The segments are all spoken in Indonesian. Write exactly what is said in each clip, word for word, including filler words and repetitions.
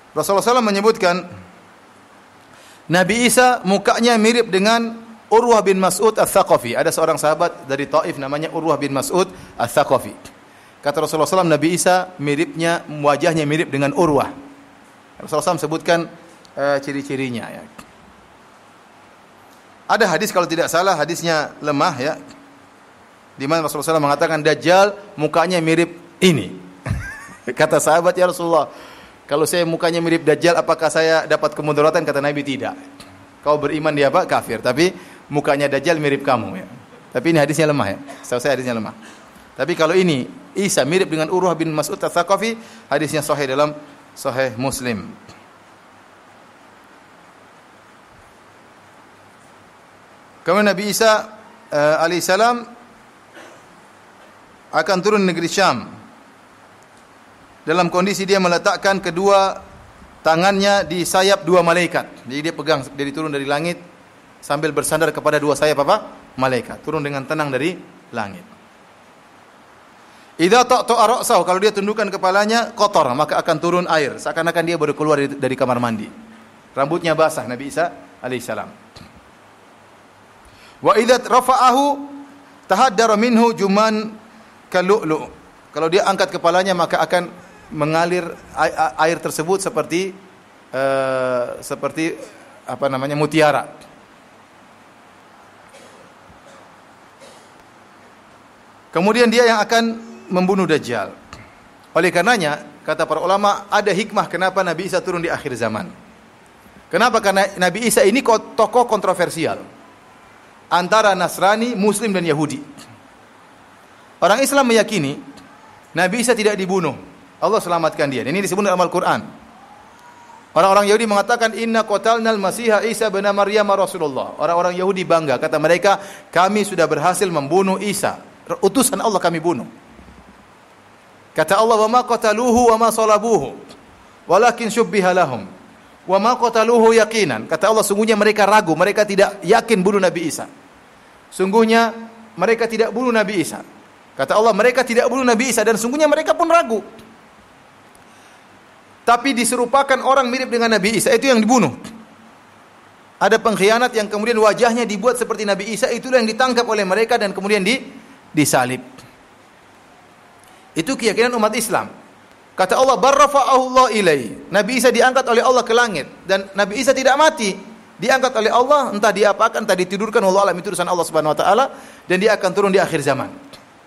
Rasulullah shallallahu alaihi wasallam menyebutkan Nabi Isa mukanya mirip dengan Urwah bin Mas'ud Ats-Tsaqafi. Ada seorang sahabat dari Taif namanya Urwah bin Mas'ud Ats-Tsaqafi. Kata Rasulullah shallallahu alaihi wasallam, Nabi Isa miripnya, wajahnya mirip dengan Urwah. Rasulullah shallallahu alaihi wasallam sebutkan uh, ciri-cirinya. Ya. Ada hadis kalau tidak salah, hadisnya lemah ya, di mana Rasulullah shallallahu alaihi wasallam mengatakan Dajjal mukanya mirip ini. Kata sahabat, ya Rasulullah, kalau saya mukanya mirip Dajjal, apakah saya dapat kemudaratan? Kata Nabi, tidak. Kau beriman dia apa? Kafir. Tapi mukanya Dajjal mirip kamu. Ya. Tapi ini hadisnya lemah ya. Setahu saya hadisnya lemah. Tapi kalau ini Isa mirip dengan Urwah bin Mas'ud Ats-Tsaqafi, hadisnya sahih dalam Sahih Muslim. Kemudian Nabi Isa uh, alaihissalam akan turun negeri Syam. Dalam kondisi dia meletakkan kedua tangannya di sayap dua malaikat. Jadi dia pegang, dari turun dari langit sambil bersandar kepada dua sayap apa? Malaikat. Turun dengan tenang dari langit. Idza ta'ta'a ra'sahu, kalau dia tundukkan kepalanya kotor, maka akan turun air, seakan-akan dia baru keluar dari, dari kamar mandi. Rambutnya basah Nabi Isa alaihissalam. Wa idza rafa'ahu tahaddara minhu juman kalu'lu'. Kalau dia angkat kepalanya maka akan mengalir air tersebut seperti uh, seperti apa namanya mutiara. Kemudian dia yang akan membunuh Dajjal. Oleh karenanya kata para ulama ada hikmah kenapa Nabi Isa turun di akhir zaman. Kenapa? Karena Nabi Isa ini tokoh kontroversial antara Nasrani, Muslim dan Yahudi. Orang Islam meyakini Nabi Isa tidak dibunuh, Allah selamatkan dia. Ini disebut dalam Al-Quran. Orang-orang Yahudi mengatakan inna qatalnal Masiha Isa bin Maryam Rasulullah. Orang-orang Yahudi bangga, kata mereka, kami sudah berhasil membunuh Isa, utusan Allah kami bunuh. Kata Allah, wa ma qataluhu wa ma salabuhu walakin syubbiha lahum wa ma qataluhu yaqinan. Kata Allah, sungguhnya mereka ragu, mereka tidak yakin bunuh Nabi Isa. Sungguhnya mereka tidak bunuh Nabi Isa. Kata Allah, mereka tidak bunuh Nabi Isa dan sungguhnya mereka pun ragu. Tapi diserupakan orang mirip dengan Nabi Isa, itu yang dibunuh. Ada pengkhianat yang kemudian wajahnya dibuat seperti Nabi Isa, itulah yang ditangkap oleh mereka dan kemudian di, disalib. Itu keyakinan umat Islam. Kata Allah, barrafa'ahu Allah ilaihi. Nabi Isa diangkat oleh Allah ke langit dan Nabi Isa tidak mati. Diangkat oleh Allah, entah diapakan, entah ditidurkan, wallahu a'lam, itu urusan Allah Subhanahu wa taala, dan dia akan turun di akhir zaman.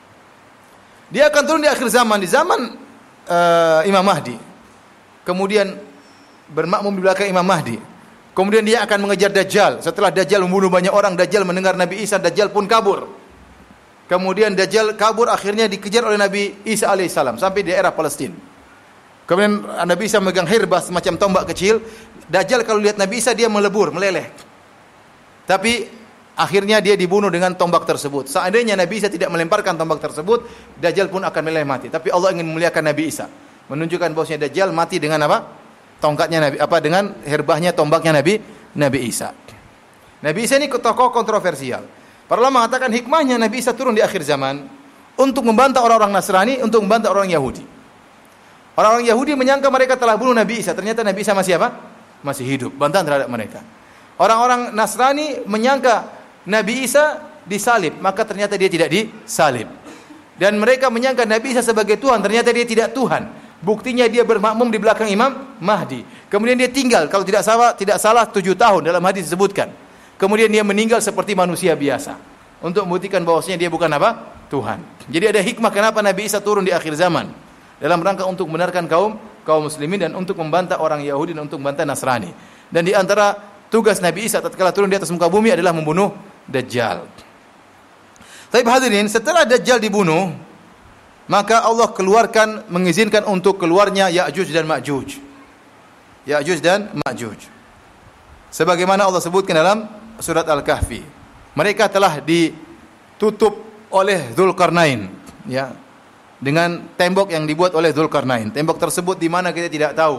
Dia akan turun di akhir zaman, di zaman uh, Imam Mahdi. Kemudian bermakmum di belakang Imam Mahdi. Kemudian dia akan mengejar Dajjal. Setelah Dajjal membunuh banyak orang, Dajjal mendengar Nabi Isa, Dajjal pun kabur. Kemudian Dajjal kabur, akhirnya dikejar oleh Nabi Isa alaihissalam sampai di daerah Palestina. Kemudian Nabi Isa memegang hirbah semacam tombak kecil. Dajjal kalau lihat Nabi Isa dia melebur, meleleh. Tapi akhirnya dia dibunuh dengan tombak tersebut. Seandainya Nabi Isa tidak melemparkan tombak tersebut, Dajjal pun akan meleleh mati. Tapi Allah ingin memuliakan Nabi Isa, menunjukkan bahwasanya Dajjal mati dengan apa? Tongkatnya Nabi, apa dengan herbahnya, tombaknya Nabi Nabi Isa. Nabi Isa ini tokoh kontroversial. Para ulama mengatakan hikmahnya Nabi Isa turun di akhir zaman untuk membantah orang-orang Nasrani, untuk membantah orang Yahudi. Orang-orang Yahudi menyangka mereka telah bunuh Nabi Isa, ternyata Nabi Isa masih apa? Masih hidup. Bantahan terhadap mereka. Orang-orang Nasrani menyangka Nabi Isa disalib, maka ternyata dia tidak disalib. Dan mereka menyangka Nabi Isa sebagai Tuhan, ternyata dia tidak Tuhan. Buktinya dia bermakmum di belakang Imam Mahdi. Kemudian dia tinggal, kalau tidak salah tidak salah tujuh tahun dalam hadis disebutkan. Kemudian dia meninggal seperti manusia biasa untuk membuktikan bahwasanya dia bukan apa? Tuhan. Jadi ada hikmah kenapa Nabi Isa turun di akhir zaman dalam rangka untuk membenarkan kaum kaum muslimin dan untuk membantah orang Yahudi dan untuk membantah Nasrani. Dan di antara tugas Nabi Isa tatkala turun di atas muka bumi adalah membunuh Dajjal. Tapi hadirin, setelah Dajjal dibunuh, maka Allah keluarkan, mengizinkan untuk keluarnya Ya'juj dan Ma'juj. Ya'juj dan Ma'juj. Sebagaimana Allah sebutkan dalam surat Al-Kahfi. Mereka telah ditutup oleh Dzulqarnain, ya, dengan tembok yang dibuat oleh Dzulqarnain. Tembok tersebut di mana kita tidak tahu.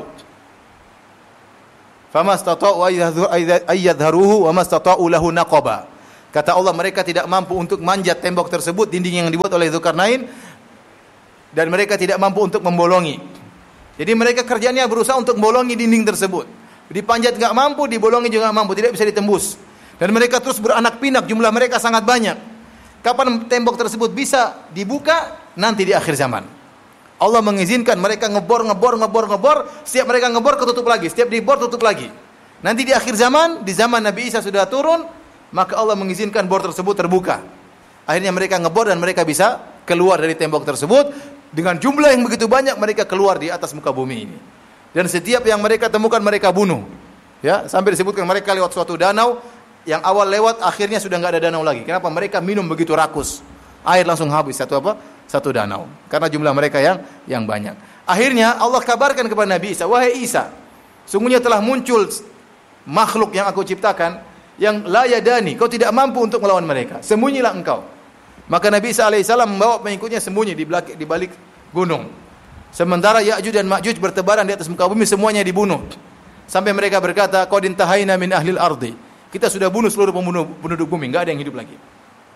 Famastata'u ayyadharuhu wa mastata'u lahu naqaba. Kata Allah, mereka tidak mampu untuk manjat tembok tersebut, dinding yang dibuat oleh Dzulqarnain, dan mereka tidak mampu untuk membolongi. Jadi mereka kerjanya berusaha untuk bolongi dinding tersebut. Dipanjat enggak mampu, dibolongi juga enggak mampu, tidak bisa ditembus. Dan mereka terus beranak pinak, jumlah mereka sangat banyak. Kapan tembok tersebut bisa dibuka? Nanti di akhir zaman. Allah mengizinkan mereka ngebor, ngebor, ngebor, ngebor. Setiap mereka ngebor, ketutup lagi. Setiap dibor, tutup lagi. Nanti di akhir zaman, di zaman Nabi Isa sudah turun, maka Allah mengizinkan bor tersebut terbuka. Akhirnya mereka ngebor dan mereka bisa keluar dari tembok tersebut. Dengan jumlah yang begitu banyak, mereka keluar di atas muka bumi ini. Dan setiap yang mereka temukan, mereka bunuh. Ya, sampai disebutkan mereka lewat suatu danau, yang awal lewat, akhirnya sudah enggak ada danau lagi. Kenapa? Mereka minum begitu rakus. Air langsung habis, satu apa? Satu danau. Karena jumlah mereka yang yang banyak. Akhirnya Allah kabarkan kepada Nabi Isa, wahai Isa, sungguhnya telah muncul makhluk yang aku ciptakan, yang la yadani, kau tidak mampu untuk melawan mereka. Sembunyilah engkau. Maka Nabi Isa alaihissalam membawa pengikutnya sembunyi di balik, di balik gunung. Sementara Ya'juj dan Ma'juj bertebaran di atas muka bumi, semuanya dibunuh. Sampai mereka berkata, qad intahaina min ahlil ardi. Kita sudah bunuh seluruh pembunuh, penduduk bumi, enggak ada yang hidup lagi.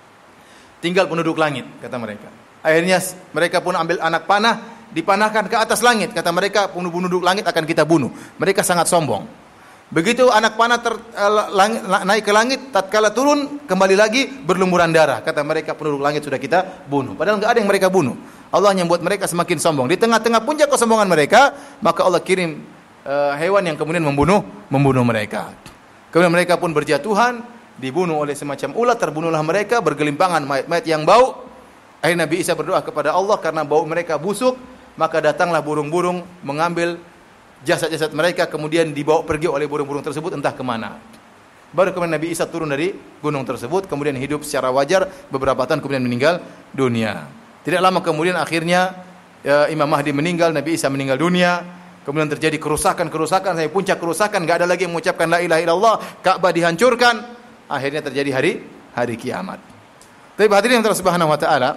Tinggal penduduk langit, kata mereka. Akhirnya mereka pun ambil anak panah, dipanahkan ke atas langit. Kata mereka, penduduk langit akan kita bunuh. Mereka sangat sombong. Begitu anak panah ter, uh, langit, naik ke langit, tatkala turun, kembali lagi berlumuran darah. Kata mereka, penduduk langit sudah kita bunuh. Padahal enggak ada yang mereka bunuh. Allah yang membuat mereka semakin sombong. Di tengah-tengah puncak kesombongan mereka, maka Allah kirim uh, hewan yang kemudian membunuh membunuh mereka. Kemudian mereka pun berjatuhan, dibunuh oleh semacam ulat, terbunuhlah mereka, bergelimpangan mayat-mayat yang bau. Akhirnya Nabi Isa berdoa kepada Allah karena bau mereka busuk, maka datanglah burung-burung mengambil jasad-jasad mereka, kemudian dibawa pergi oleh burung-burung tersebut entah kemana. Baru kemudian Nabi Isa turun dari gunung tersebut, kemudian hidup secara wajar, beberapa tahun kemudian meninggal dunia. Tidak lama kemudian akhirnya ya, Imam Mahdi meninggal, Nabi Isa meninggal dunia. Kemudian terjadi kerusakan-kerusakan, sampai puncak kerusakan, enggak ada lagi yang mengucapkan la ilaha illallah, Ka'bah dihancurkan. Akhirnya terjadi hari hari kiamat. Tapi hadirin yang Allah Subhanahu wa taala,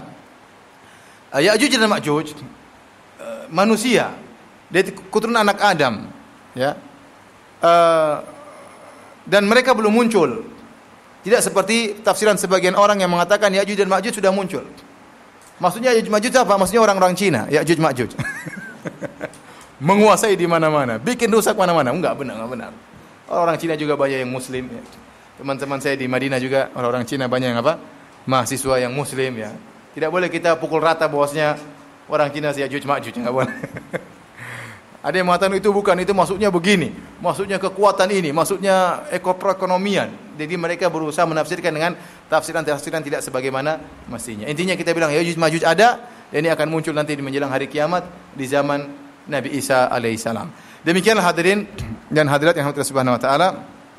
Ya'juj dan Ma'juj manusia, dari keturunan anak Adam, ya. Uh, dan mereka belum muncul. Tidak seperti tafsiran sebagian orang yang mengatakan Ya'juj dan Ma'juj sudah muncul. Maksudnya Ya'juj Ma'juj apa? Maksudnya orang-orang Cina, Ya'juj Ma'juj. Menguasai di mana-mana, bikin rusak mana-mana. Enggak benar, enggak benar. Orang Cina juga banyak yang muslim, ya. Teman-teman saya di Madinah juga orang-orang Cina banyak yang apa? Mahasiswa yang muslim, ya. Tidak boleh kita pukul rata bahwasanya orang Cina Ya'juj Ma'juj, enggak boleh. Ada yang mengatakan itu bukan, itu maksudnya begini, maksudnya kekuatan ini, maksudnya ekoperekonomian. Jadi mereka berusaha menafsirkan dengan tafsiran-tafsiran tidak sebagaimana mestinya. Intinya kita bilang Ya'juj Ma'juj ada, ini akan muncul nanti di menjelang hari kiamat di zaman Nabi Isa alaihissalam. Demikianlah hadirin dan hadirat yang Allah Subhanahu wa taala,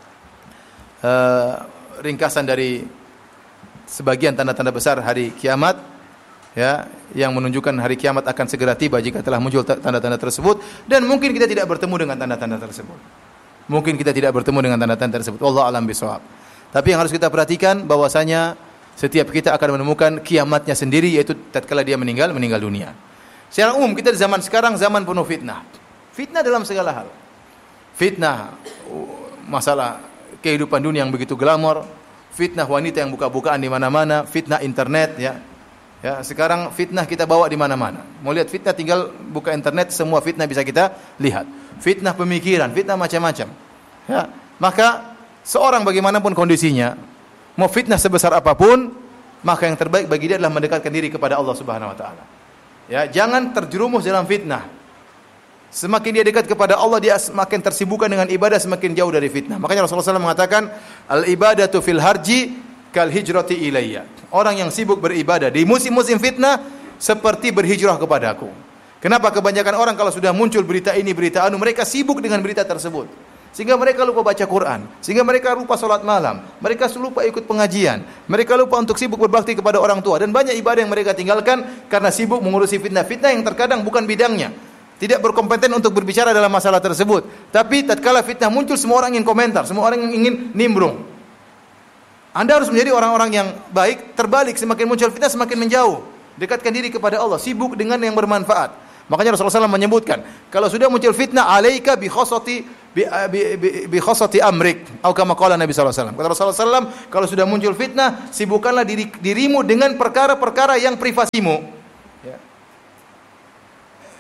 uh, ringkasan dari sebagian tanda-tanda besar hari kiamat, ya, yang menunjukkan hari kiamat akan segera tiba jika telah muncul tanda-tanda tersebut, dan mungkin kita tidak bertemu dengan tanda-tanda tersebut. Mungkin kita tidak bertemu dengan tanda-tanda tersebut. Wallahu a'lam bishawab. Tapi yang harus kita perhatikan bahwasanya setiap kita akan menemukan kiamatnya sendiri, yaitu tatkala dia meninggal meninggal dunia. Secara umum kita di zaman sekarang zaman penuh fitnah. Fitnah dalam segala hal. Fitnah masalah kehidupan dunia yang begitu glamor, fitnah wanita yang buka-bukaan di mana-mana, fitnah internet, ya. Ya, sekarang fitnah kita bawa di mana-mana. Mau lihat fitnah tinggal buka internet, semua fitnah bisa kita lihat. Fitnah pemikiran, fitnah macam-macam. Ya, maka seorang bagaimanapun kondisinya, mau fitnah sebesar apapun, maka yang terbaik bagi dia adalah mendekatkan diri kepada Allah Subhanahu wa taala. Ya, jangan terjerumus dalam fitnah. Semakin dia dekat kepada Allah, dia semakin tersibukkan dengan ibadah, semakin jauh dari fitnah. Makanya Rasulullah shallallahu alaihi wasallam mengatakan, al-ibadatu fil harji kal hijrati ilayya. Orang yang sibuk beribadah di musim-musim fitnah seperti berhijrah kepadaku. Kenapa kebanyakan orang kalau sudah muncul berita ini, berita anu, mereka sibuk dengan berita tersebut. Sehingga mereka lupa baca Quran, sehingga mereka lupa salat malam, mereka lupa ikut pengajian, mereka lupa untuk sibuk berbakti kepada orang tua, dan banyak ibadah yang mereka tinggalkan karena sibuk mengurusi fitnah-fitnah yang terkadang bukan bidangnya. Tidak berkompeten untuk berbicara dalam masalah tersebut. Tapi tatkala fitnah muncul, semua orang ingin komentar, semua orang ingin nimbrung. Anda harus menjadi orang-orang yang baik, terbalik, semakin muncul fitnah semakin menjauh. Dekatkan diri kepada Allah, sibuk dengan yang bermanfaat. Makanya Rasulullah shallallahu alaihi wasallam menyebutkan, kalau sudah muncul fitnah, alaika bi khosati bi, bi, bi, bi khosati amrik, atau kama qala Nabi sallallahu alaihi wasallam. Kata Rasulullah sallallahu alaihi wasallam, kalau sudah muncul fitnah, sibukkanlah diri, dirimu dengan perkara-perkara yang privasimu. Ya.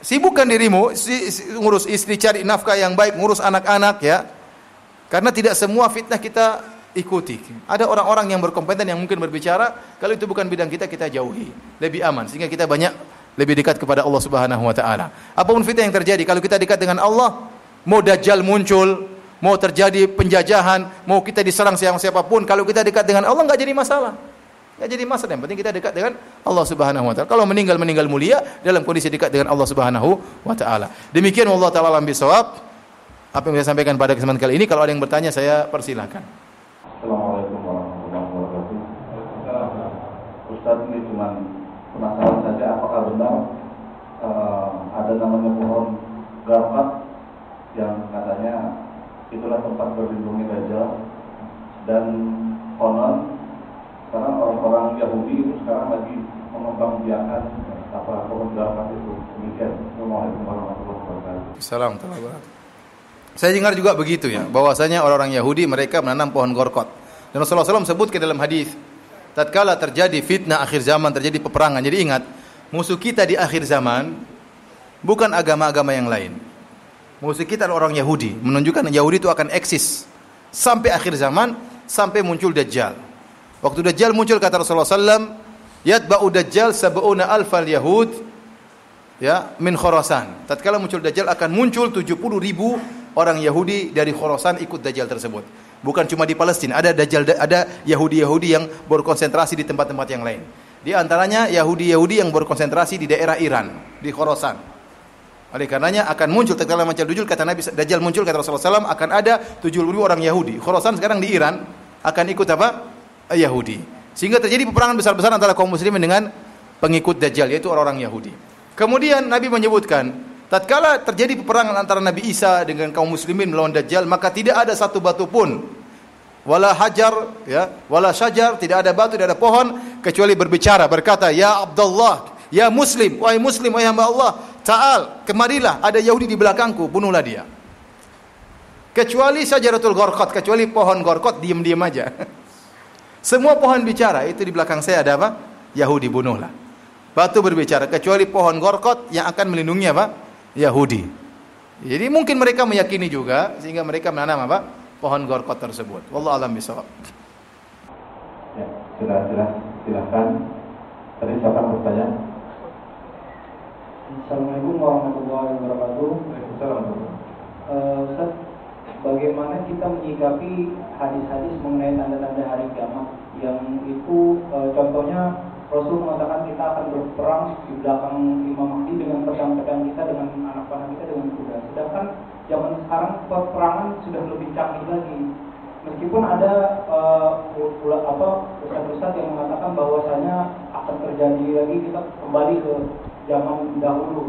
Sibukkan dirimu, si, si, ngurus istri, cari nafkah yang baik, ngurus anak-anak ya. Karena tidak semua fitnah kita ikuti. Ada orang-orang yang berkompeten yang mungkin berbicara, kalau itu bukan bidang kita, kita jauhi. Lebih aman sehingga kita banyak lebih dekat kepada Allah Subhanahu wa taala. Apapun fitnah yang terjadi, kalau kita dekat dengan Allah, mau dajjal muncul, mau terjadi penjajahan, mau kita diserang siapa siapapun, kalau kita dekat dengan Allah enggak jadi masalah. Enggak jadi masalah, yang penting kita dekat dengan Allah Subhanahu wa taala. Kalau meninggal meninggal mulia dalam kondisi dekat dengan Allah Subhanahu wa taala. Demikian wallahu taala alam bisawab. Apa yang saya sampaikan pada kesempatan kali ini, kalau ada yang bertanya saya persilahkan. Assalamualaikum warahmatullahi wabarakatuh. Ustaz, ini cuma penasaran saja, apakah benar uh, ada namanya pohon garkat yang katanya itulah tempat berlindungnya Dajjal, dan konon sekarang orang-orang Yahudi itu sekarang lagi mengembangbiakan apa pohon garkat itu. Demikian. Assalamualaikum warahmatullahi wabarakatuh. Assalamualaikum warahmatullahi wabarakatuh. Saya dengar juga begitu ya, bahwasanya orang-orang Yahudi mereka menanam pohon gorkot. Dan Rasulullah shallallahu alaihi wasallam sebutkan dalam hadis, tatkala terjadi fitnah akhir zaman, terjadi peperangan. Jadi ingat, musuh kita di akhir zaman bukan agama-agama yang lain. Musuh kita adalah orang Yahudi, menunjukkan Yahudi itu akan eksis sampai akhir zaman, sampai muncul Dajjal. Waktu Dajjal muncul, kata Rasulullah shallallahu alaihi wasallam, yatba'u Dajjal sab'una alfal Yahud ya min Khurasan. Tatkala muncul Dajjal akan muncul tujuh puluh ribu orang Yahudi dari Khurasan ikut Dajjal tersebut. Bukan cuma di Palestina, ada Dajjal, ada Yahudi-Yahudi yang berkonsentrasi di tempat-tempat yang lain. Di antaranya Yahudi-Yahudi yang berkonsentrasi di daerah Iran, di Khurasan. Oleh karenanya akan muncul tatkala muncul Dajjal, kata Nabi Dajjal muncul, kata Rasulullah shallallahu alaihi wasallam, akan ada tujuh puluh ribu orang Yahudi. Khurasan sekarang di Iran akan ikut apa? Yahudi. Sehingga terjadi peperangan besar-besaran antara kaum muslimin dengan pengikut Dajjal, yaitu orang-orang Yahudi. Kemudian Nabi menyebutkan, tatkala terjadi peperangan antara Nabi Isa dengan kaum muslimin melawan Dajjal, maka tidak ada satu batu pun, wala hajar ya, wala syajar, tidak ada batu, tidak ada pohon kecuali berbicara, berkata, ya Abdullah, ya Muslim, wahai Muslim, wahai hamba Allah, ta'al, kemarilah, ada Yahudi di belakangku, bunuhlah dia. Kecuali syajaratul gharqat, kecuali pohon gharqat, diam-diam aja. Semua pohon bicara, itu di belakang saya ada apa? Yahudi, bunuhlah. Batu berbicara, kecuali pohon gharqat yang akan melindungi apa? Yahudi. Jadi mungkin mereka meyakini juga sehingga mereka menanam apa? Pohon gharqat tersebut. Wallahu a'lam bishawab. Ya, silakan, silakan. Tadi siapa yang bertanya? Assalamualaikum warahmatullahi wabarakatuh. Waalaikumsalam. Uh, Ustaz, bagaimana kita menyikapi hadis-hadis mengenai tanda-tanda hari kiamat yang itu uh, contohnya Rasul mengatakan kita akan berperang di belakang Imam Mahdi dengan pedang-pedang kita, dengan anak panah kita, dengan kuda. Sedangkan zaman sekarang peperangan sudah lebih canggih lagi. Meskipun ada uh, apa ustaz-ustaz yang mengatakan bahwasanya akan terjadi lagi, kita kembali ke zaman dahulu.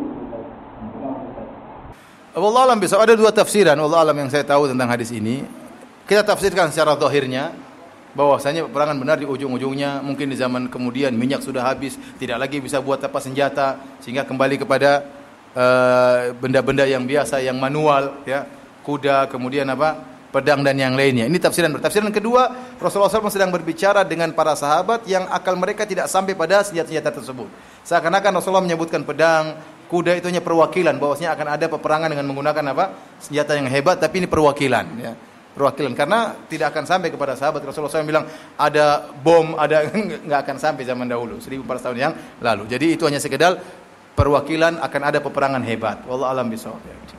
Wallahu a'lam bishawab. Ada dua tafsiran wallahu a'lam yang saya tahu tentang hadis ini. Kita tafsirkan secara zahirnya bahwasanya peperangan benar di ujung-ujungnya, mungkin di zaman kemudian minyak sudah habis, tidak lagi bisa buat apa senjata, sehingga kembali kepada uh, benda-benda yang biasa, yang manual ya, kuda, kemudian apa? Pedang dan yang lainnya. Ini tafsiran. Tafsiran kedua, Rasulullah shallallahu alaihi wasallam sedang berbicara dengan para sahabat yang akal mereka tidak sampai pada senjata-senjata tersebut. Seakan-akan Rasulullah menyebutkan pedang, kuda itu hanya perwakilan bahwasanya akan ada peperangan dengan menggunakan apa? Senjata yang hebat, tapi ini perwakilan ya. Perwakilan, karena tidak akan sampai kepada sahabat. Rasulullah shallallahu alaihi wasallam bilang ada bom, ada nggak akan sampai zaman dahulu seribu empat ratus tahun yang lalu. Jadi itu hanya sekedar perwakilan, akan ada peperangan hebat. Wallahu a'lam bishawab.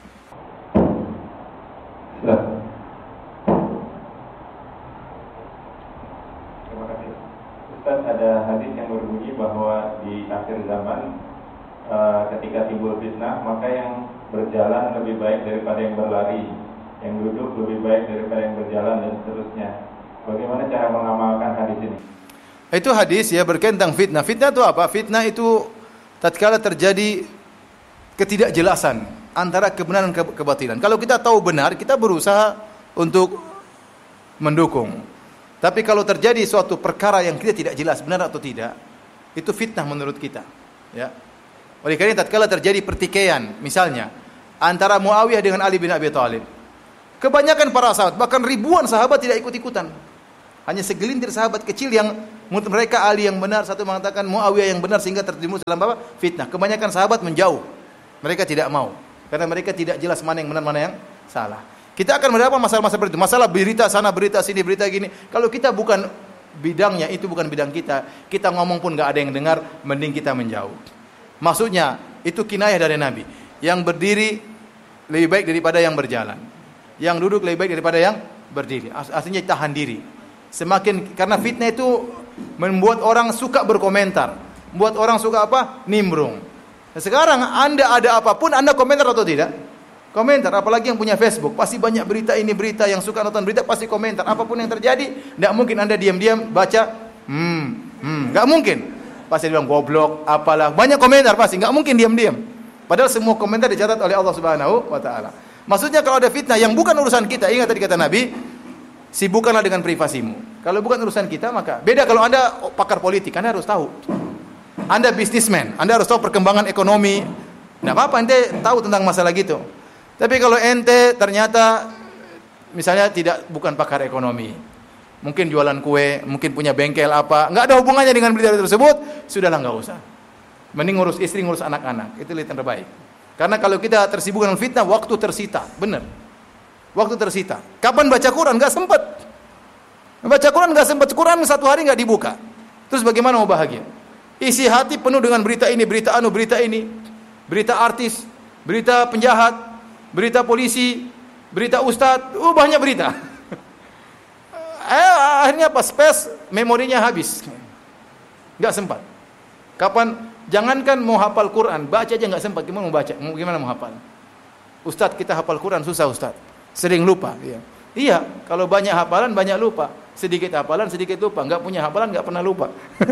Terima kasih. Ustaz, ada hadis yang berbunyi bahwa di akhir zaman uh, ketika timbul fitnah, maka yang berjalan lebih baik daripada yang berlari, yang duduk lebih baik daripada yang berjalan, dan seterusnya. Bagaimana cara mengamalkan hadis ini? Itu hadis ya berkaitan tentang fitnah. Fitnah itu apa? Fitnah itu tatkala terjadi ketidakjelasan antara kebenaran dan kebatilan. Kalau kita tahu benar, kita berusaha untuk mendukung. Tapi kalau terjadi suatu perkara yang kita tidak jelas benar atau tidak, itu fitnah menurut kita. Ya. Oleh karena tatkala terjadi pertikaian, misalnya antara Muawiyah dengan Ali bin Abi Thalib, kebanyakan para sahabat, bahkan ribuan sahabat tidak ikut-ikutan. Hanya segelintir sahabat kecil yang menurut mereka Ali yang benar, satu mengatakan Muawiyah yang benar, sehingga tertimbul dalam apa? Fitnah. Kebanyakan sahabat menjauh. Mereka tidak mau. Karena mereka tidak jelas mana yang benar, mana yang salah. Kita akan mendapat masalah-masalah seperti itu. Masalah berita sana, berita sini, berita gini. Kalau kita bukan bidangnya, itu bukan bidang kita, kita ngomong pun gak ada yang dengar, mending kita menjauh. Maksudnya, itu kinayah dari Nabi. Yang berdiri lebih baik daripada yang berjalan. Yang duduk lebih baik daripada yang berdiri. Artinya tahan diri. Semakin, karena fitnah itu membuat orang suka berkomentar. Membuat orang suka apa? Nimbrung. Nah, sekarang Anda ada apapun, Anda komentar atau tidak? Komentar, apalagi yang punya Facebook, pasti banyak berita ini, berita yang suka nonton berita, pasti komentar. Apapun yang terjadi, tidak mungkin Anda diam-diam baca, hmm, hmm, nggak mungkin. Pasti dia bilang goblok, apalah, banyak komentar pasti, nggak mungkin diam-diam. Padahal semua komentar dicatat oleh Allah Subhanahu wa Ta'ala. Maksudnya kalau ada fitnah yang bukan urusan kita, ingat tadi kata Nabi, sibukkanlah dengan privasimu. Kalau bukan urusan kita, maka beda kalau Anda pakar politik, Anda harus tahu. Anda bisnismen, Anda harus tahu perkembangan ekonomi. Tidak apa-apa, ente tahu tentang masalah gitu. Tapi kalau ente ternyata misalnya tidak bukan pakar ekonomi, mungkin jualan kue, mungkin punya bengkel apa, nggak ada hubungannya dengan berita tersebut, sudahlah nggak usah. Mending ngurus istri, ngurus anak-anak, itu yang terbaik. Karena kalau kita tersibuk dengan fitnah, waktu tersita, benar. Waktu tersita. Kapan baca Quran? Nggak sempat. Baca Quran nggak sempat. Quran satu hari nggak dibuka. Terus bagaimana mau bahagia? Isi hati penuh dengan berita ini, berita anu, berita ini, berita artis, berita penjahat, berita polisi, berita ustadz, oh banyak berita. eh, akhirnya apa? Space, memorinya habis, nggak sempat. Kapan? Jangankan mau hafal Quran, baca aja nggak sempat. Gimana mau baca? Gimana mau hafal? Ustadz kita hafal Quran susah ustadz, sering lupa. Iya, iya. Kalau banyak hafalan banyak lupa, sedikit hafalan sedikit lupa. Nggak punya hafalan nggak pernah lupa.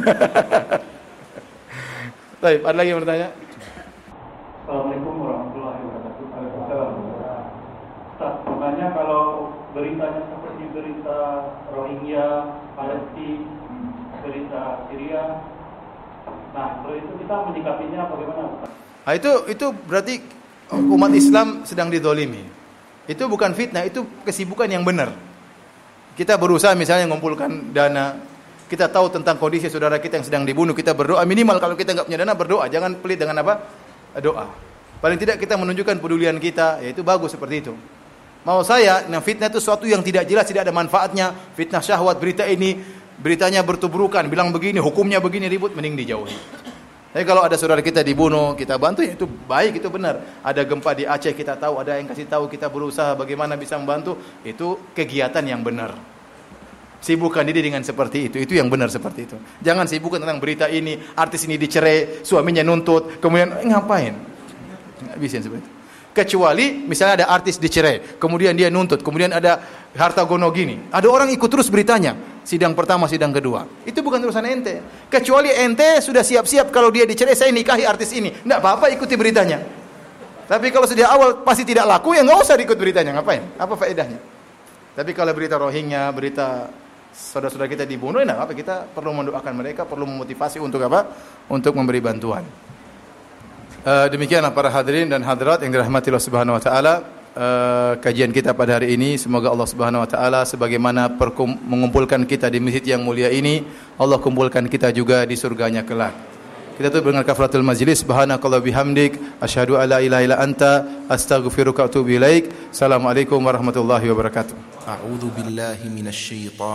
Baik, ada lagi yang bertanya? Assalamualaikum warahmatullahi wabarakatuh. Waalaikumsalam. Ustaz, makanya kalau beritanya seperti berita Rohingya, Palestina, berita Syria, nah, kalau itu kita menyikapinya bagaimana, Ustaz? Nah, itu itu berarti umat Islam sedang dizalimi. Itu bukan fitnah, itu kesibukan yang benar. Kita berusaha misalnya mengumpulkan dana. Kita tahu tentang kondisi saudara kita yang sedang dibunuh, kita berdoa. Minimal kalau kita enggak punya dana, berdoa. Jangan pelit dengan apa? Doa. Paling tidak kita menunjukkan pedulian kita, ya itu bagus seperti itu. Mau saya, nah fitnah itu sesuatu yang tidak jelas, tidak ada manfaatnya. Fitnah syahwat, berita ini, beritanya bertubrukan, bilang begini, hukumnya begini, ribut, mending dijauhi. Tapi kalau ada saudara kita dibunuh, kita bantu, ya itu baik, itu benar. Ada gempa di Aceh, kita tahu, ada yang kasih tahu, kita berusaha bagaimana bisa membantu, itu kegiatan yang benar. Sibukkan diri dengan seperti itu, itu yang benar seperti itu. Jangan sibukkan tentang berita ini, artis ini dicerai, suaminya nuntut, kemudian eh, ngapain? Nggak bisa seperti itu. Kecuali misalnya ada artis dicerai, kemudian dia nuntut, kemudian ada harta gono gini, ada orang ikut terus beritanya, sidang pertama, sidang kedua. Itu bukan urusan ente. Kecuali ente sudah siap-siap kalau dia dicerai, saya nikahi artis ini, nggak apa-apa ikuti beritanya. Tapi kalau sejak awal pasti tidak laku, ya nggak usah ikut beritanya, ngapain? Apa faedahnya? Tapi kalau berita Rohingya, berita saudara-saudara kita dibunuh, nah apa, kita perlu mendoakan mereka, perlu memotivasi untuk apa? Untuk memberi bantuan. Uh, demikianlah para hadirin dan hadirat yang dirahmati Allah Subhanahu wa taala, uh, kajian kita pada hari ini. Semoga Allah Subhanahu wa taala sebagaimana perkum- mengumpulkan kita di masjid yang mulia ini, Allah kumpulkan kita juga di surganya kelak. Kita tutup dengan kafaratul majlis. Subhanakallah bihamdik, asyhadu alla ilaha illa anta, astaghfiruka wa atubu ilaik. Assalamualaikum warahmatullahi wabarakatuh. A'udzu billahi minasy syaithan